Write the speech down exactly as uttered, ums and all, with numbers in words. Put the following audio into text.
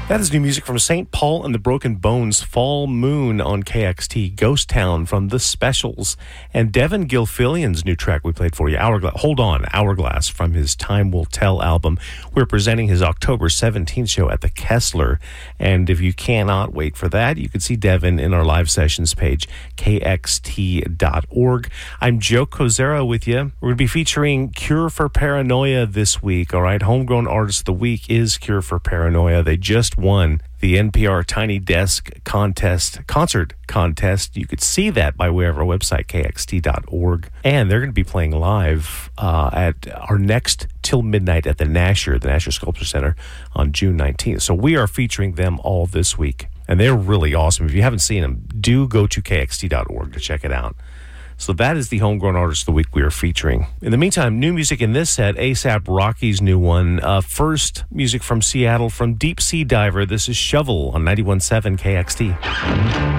That is new music from Saint Paul and the Broken Bones, Fall Moon on K X T, Ghost Town from The Specials, and Devin Gilfillian's new track we played for you, Hourglass. Hold on, Hourglass from his Time Will Tell album. We're presenting his October seventeenth show at the Kessler, and if you cannot wait for that, you can see Devin in our live sessions page, K X T dot org. I'm Joe Kozera with you. We're going to be featuring Cure for Paranoia this week, all right? Homegrown Artist of the Week is Cure for Paranoia. They just won the N P R Tiny Desk contest, concert contest. You could see that by way of our website, K X T dot org. And they're going to be playing live uh, at our next Till Midnight at the Nasher, the Nasher Sculpture Center, on June nineteenth. So we are featuring them all this week. And they're really awesome. If you haven't seen them, do go to K X T dot org to check it out. So that is the Homegrown Artist of the Week we are featuring. In the meantime, new music in this set, ASAP Rocky's new one. Uh, first, music from Seattle from Deep Sea Diver. This is Shovel on ninety-one point seven K X T.